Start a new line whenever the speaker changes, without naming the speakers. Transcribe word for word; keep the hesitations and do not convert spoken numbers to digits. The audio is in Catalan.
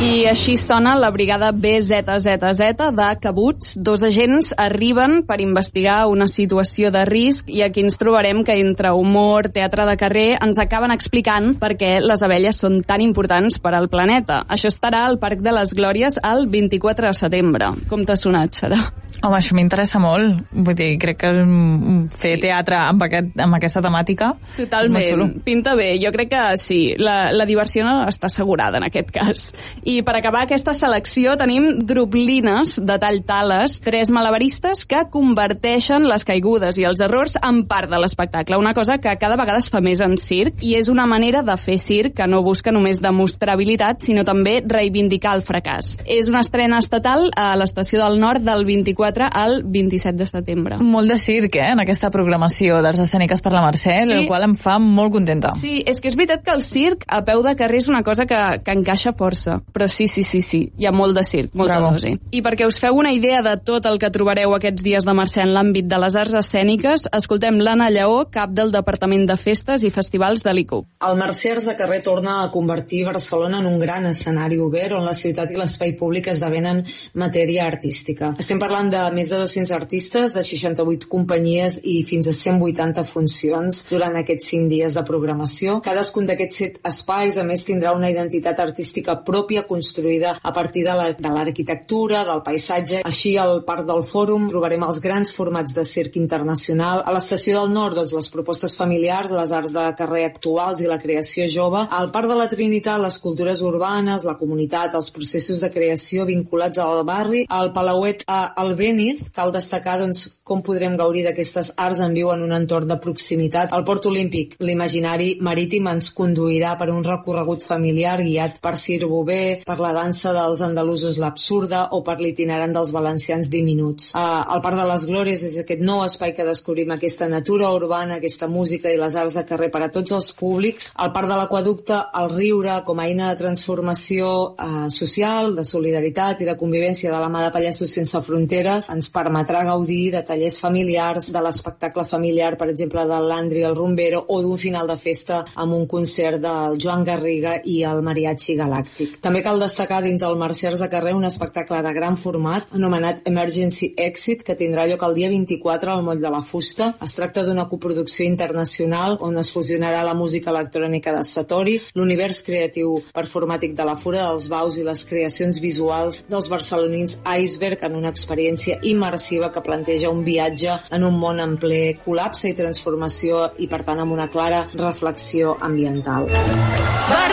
I així sona la brigada B Z Z Z de Cabuts. Dos agents arriben per investigar una situació de risc i aquí ens trobarem que entre humor, teatre de carrer, ens acaben explicant per què les abelles són tan importants per al planeta. Això estarà al Parc de les Glòries el vint-i-quatre de setembre. Com t'ha sonat, Sara?
Home, això m'interessa molt. Vull dir, crec que fer sí. teatre amb, aquest, amb aquesta temàtica
totalment, pinta bé. Jo crec que sí, la, la diversió no està assegurada en aquest cas. I per acabar aquesta selecció tenim droblines de tall tales, tres malabaristes que converteixen les caigudes i els errors en part de l'espectacle. Una cosa que cada vegada es fa més en circ i és una manera de fer circ que no busca només demostrar habilitat, sinó també reivindicar el fracàs. És una estrena estatal a l'Estació del Nord del vint-i-quatre al vint-i-set de setembre.
Molt de circ, eh, en aquesta programació d'arts escèniques per la Mercè, sí. el qual em fa molt contenta.
Sí, és que és veritat que el circ a peu de carrer és una cosa que, que encaixa força, però sí, sí, sí, sí, hi ha molt de circ, molt de dosi. I perquè us feu una idea de tot el que trobareu aquests dies de Mercè en l'àmbit de les arts escèniques, escoltem l'Anna Lleó, cap del Departament de Festes i Festivals de l'I C U.
El Mercè Arts de Carrer torna a convertir Barcelona en un gran escenari obert on la ciutat i l'espai públic esdevenen matèria artística. Estem parlant de més de dos-cents artistes, de seixanta-vuit companyies i fins a cent vuitanta funcions durant aquests cinc dies de programació. Cadascun d'aquests set espais, a més, tindrà una identitat artística pròpia construïda a partir de l'arquitectura, del paisatge. Així, al Parc del Fòrum trobarem els grans formats de circ internacional. A l'Estació del Nord, doncs, les propostes familiars, les arts de carrer actuals i la creació jove. Al Parc de la Trinitat, les cultures urbanes, la comunitat, els processos de creació vinculats al barri. Al Palauet a Albéniz, cal destacar doncs, com podrem gaudir d'aquestes arts en viu en un entorn de proximitat. Al Port Olímpic, l'imaginari marítim ens conduirà per un recorregut familiar guiat per Sir Bové, per la dansa dels andalusos l'absurda o per l'itinerant dels valencians diminuts. Uh, el Parc de les Glòries és aquest nou espai que descobrim aquesta natura urbana, aquesta música i les arts de carrer per a tots els públics. Al Parc de l'Aqüeducte, el riure com a eina de transformació uh, social, de solidaritat i de convivència de la mà de Pallassos Sense Fronteres ens permetrà gaudir de tallers familiars, de l'espectacle familiar, per exemple, del Landry el Rumbero, o d'un final de festa amb un concert del Joan Garriga i el Mariachi Galàctic. També cal destacar dins el Mercè Arts de Carrer un espectacle de gran format anomenat Emergency Exit, que tindrà lloc el dia vint-i-quatre al Moll de la Fusta. Es tracta d'una coproducció internacional on es fusionarà la música electrònica de Satori, l'univers creatiu performàtic de la Fura dels Baus i les creacions visuals dels barcelonins Iceberg en una experiència immersiva que planteja un viatge en un món en ple col·lapse i transformació i, per tant, amb una clara reflexió ambiental.